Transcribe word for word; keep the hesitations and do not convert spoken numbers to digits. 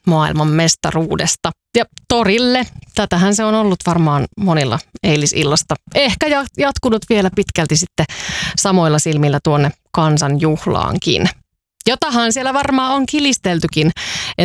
maailman mestaruudesta. Ja torille, tätähän se on ollut varmaan monilla eilisillasta. Ehkä jatkunut vielä pitkälti sitten samoilla silmillä tuonne kansanjuhlaankin. Jotahan siellä varmaan on kilisteltykin.